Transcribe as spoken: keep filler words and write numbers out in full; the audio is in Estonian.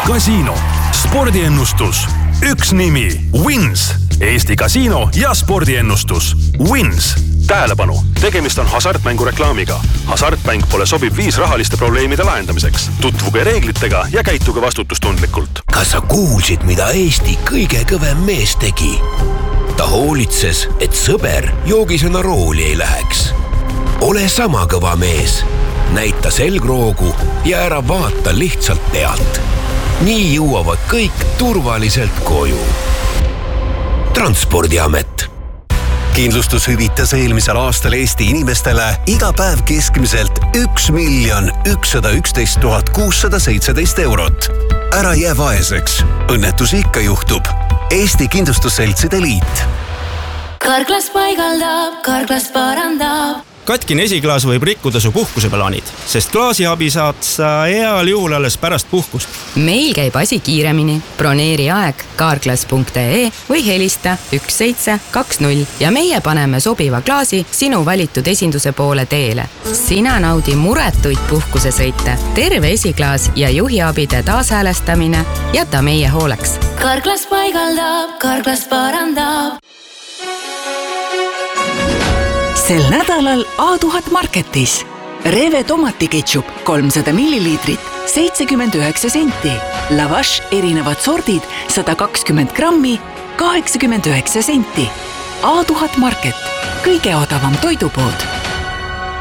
Kasiino. Spordiennustus. Üks nimi. Wins. Eesti kasiino ja spordiennustus. Wins. Tähelepanu. Tegemist on hasartmängu reklaamiga. Hasartmäng pole sobib viis rahaliste probleemide lahendamiseks. Tutvuge reeglitega ja käituge vastutustundlikult. Kas sa kuulsid, mida Eesti kõige kõvem mees tegi? Ta hoolitses, et sõber joogisena rooli ei läheks. Ole sama kõva mees. Näita selgroogu ja ära vaata lihtsalt pealt. Nii jõuavad kõik turvaliselt koju. Transpordiamet. Kindlustus hüvitas eelmisel aastal Eesti inimestele iga päev keskmiselt üks miljon ükssada üksteist tuhat kuussada seitseteist eurot. Ära jää vaeseks. Õnnetusi ikka juhtub. Eesti Kindlustusseltside Liit. Karklas paigaldab, Karklas parandab. Katkine esiklaas võib rikkuda su puhkuseplaanid, sest klaasiabi saad sa heal juhul alles pärast puhkust. Meil käib asi kiiremini. Broneeri aeg karklas punkt ee või helista üks seitse kaks null ja meie paneme sobiva klaasi sinu valitud esinduse poole teele. Sina naudi muretuid puhkusesõite, terve esiklaas ja juhiabide taashäälestamine jäta meie hooleks. Karklas paigaldab, Karklas parandab. Sel nädalal A tuhat Marketis. Reve tomatiketšup kolmsada milliliitrit, seitsekümmend üheksa senti. Lavash erinevad sordid sada kakskümmend grammi, kaheksakümmend üheksa senti. A tuhat Market. Kõige odavam toidupood.